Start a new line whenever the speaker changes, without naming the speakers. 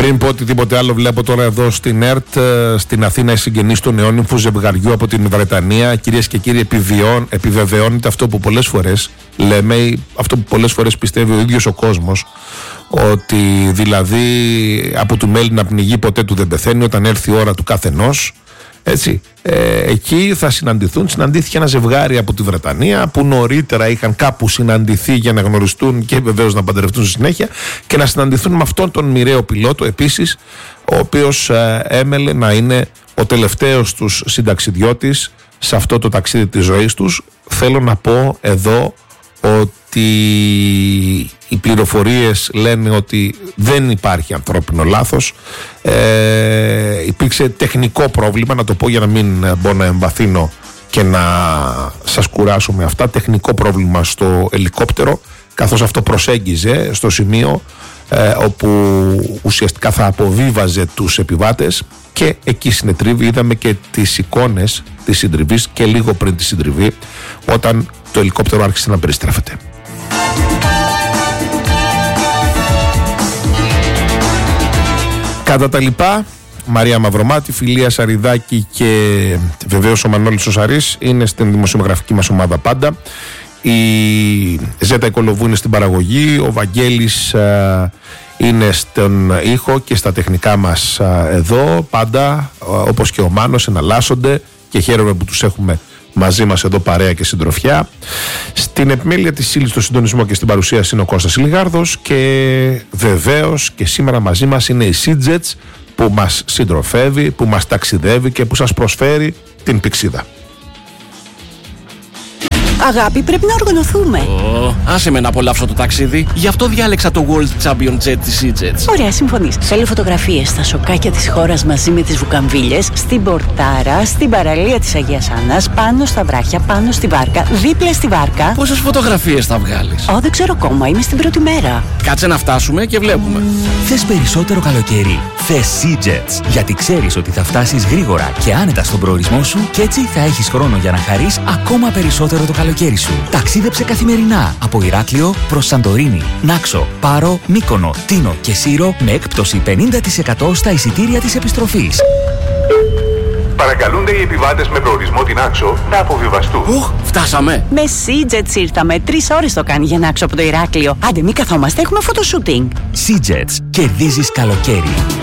Πριν πω οτιδήποτε άλλο, βλέπω τώρα εδώ στην ΕΡΤ, στην Αθήνα, οι συγγενείς του νεόνυμφου ζευγαριού από την Βρετανία. Κυρίες και κύριοι, επιβεβαιώνεται αυτό που πολλές φορές λέμε, αυτό που πολλές φορές πιστεύει ο ίδιος ο κόσμος, ότι δηλαδή από του μέλι να πνιγεί ποτέ του δεν πεθαίνει, όταν έρθει η ώρα του καθενός. Έτσι, εκεί θα συναντηθούν. Συναντήθηκε ένα ζευγάρι από τη Βρετανία που νωρίτερα είχαν κάπου συναντηθεί για να γνωριστούν και βεβαίως να παντρευτούν στη συνέχεια, και να συναντηθούν με αυτόν τον μοιραίο πιλότο επίσης, ο οποίος έμελε να είναι ο τελευταίος τους συνταξιδιώτης σε αυτό το ταξίδι της ζωής τους. Θέλω να πω εδώ ότι οι πληροφορίες λένε ότι δεν υπάρχει ανθρώπινο λάθος. Υπήρξε τεχνικό πρόβλημα, να το πω για να μην μπω να εμβαθύνω και να σας κουράσω με αυτά. Τεχνικό πρόβλημα στο ελικόπτερο, καθώς αυτό προσέγγιζε στο σημείο όπου ουσιαστικά θα αποβίβαζε τους επιβάτες, και εκεί συνετρίβει. Είδαμε και τις εικόνες της συντριβής και λίγο πριν τη συντριβή, όταν το ελικόπτερο άρχισε να περιστρέφεται. Κατά τα λοιπά, Μαρία Μαυρομάτη, Φιλία Σαριδάκη και βεβαίως ο Μανώλης ο Σαρής είναι στην δημοσιογραφική μας ομάδα πάντα. Η Ζέτα Οικολοβού είναι στην παραγωγή, ο Βαγγέλης είναι στον ήχο και στα τεχνικά μας εδώ πάντα, όπως και ο Μάνος, εναλλάσσονται και χαίρομαι που τους έχουμε μαζί μας εδώ παρέα και συντροφιά. Στην επιμέλεια της ύλης, στο συντονισμό και στην παρουσίαση είναι ο Κώστας Λιγάρδος, και βεβαίως και σήμερα μαζί μας είναι η Seajets, που μας συντροφεύει, που μας ταξιδεύει και που σας προσφέρει την πηξίδα.
Αγάπη, πρέπει να οργανωθούμε.
Άσε με να απολαύσω το ταξίδι. Γι' αυτό διάλεξα το World Champion Jet της Seajets.
Ωραία, συμφωνείς. Θέλω φωτογραφίες στα σοκάκια της χώρας μαζί με τις βουκαμβίλες, στην πορτάρα, στην παραλία της Αγίας Άννας, πάνω στα βράχια, πάνω στη βάρκα, δίπλα στη βάρκα.
Πόσες φωτογραφίες θα βγάλεις?
Δεν ξέρω ακόμα, είμαι στην πρώτη μέρα.
Κάτσε να φτάσουμε και βλέπουμε.
Θες περισσότερο καλοκαίρι? Θες Seajets. Γιατί ξέρεις ότι θα φτάσεις γρήγορα και άνετα στον προορισμό σου, και έτσι θα έχεις χρόνο για να χαρείς ακόμα περισσότερο το καλοκαίρι σου. Ταξίδεψε καθημερινά από Ηράκλειο προς Σαντορίνη, Νάξο, Πάρο, Μύκονο, Τίνο και Σύρο, με έκπτωση 50% στα εισιτήρια της επιστροφής.
Παρακαλούνται οι επιβάτες με προορισμό την Άξο να αποβιβαστούν.
Φτάσαμε.
Με Seajets ήρθαμε. 3 ώρες το κάνει για να Άξο από το Ηράκλειο. Άντε, μη καθόμαστε, έχουμε φωτοσούτινγκ.
Seajets. Κερδίζεις καλοκαίρι.